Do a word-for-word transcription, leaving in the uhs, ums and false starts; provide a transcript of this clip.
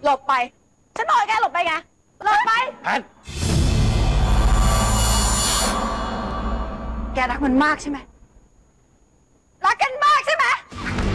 หลบไปฉันบอกให้แกหลบไปไงหลบไปแพทแกรักมันมากใช่ไหม